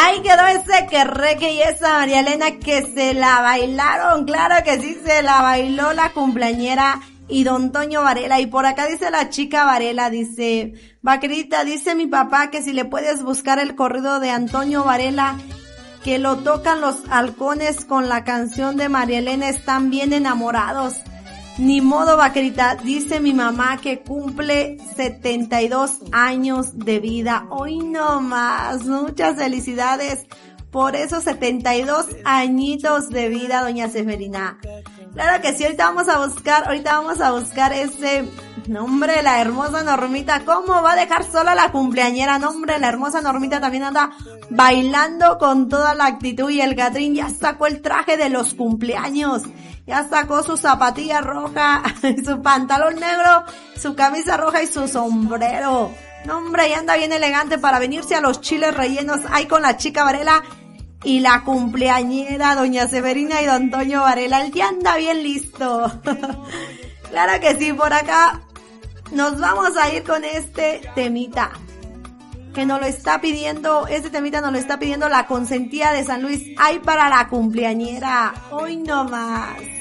Ahí quedó ese querreque y esa María Elena que se la bailaron. Claro que sí, se la bailó la cumpleañera y don Toño Varela. Y por acá dice la chica Varela, dice, Vaquerita, dice mi papá que si le puedes buscar el corrido de Antonio Varela, que lo tocan los halcones con la canción de María Elena, están bien enamorados. Ni modo, Vaquerita, dice mi mamá que cumple 72 años de vida. Hoy no más, muchas felicidades por esos 72 añitos de vida, doña Severina. Claro que sí, ahorita vamos a buscar ese nombre, la hermosa Normita. ¿Cómo va a dejar sola la cumpleañera? Nombre, la hermosa Normita también anda bailando con toda la actitud y el Catrín ya sacó el traje de los cumpleaños. Ya sacó su zapatilla roja, su pantalón negro, su camisa roja y su sombrero. No, hombre, ya anda bien elegante para venirse a los chiles rellenos ahí con la chica Varela y la cumpleañera, doña Severina y don Toño Varela. El día anda bien listo. Claro que sí, por acá nos vamos a ir con este temita que nos lo está pidiendo, la consentida de San Luis. Ay, para la cumpleañera, hoy no más.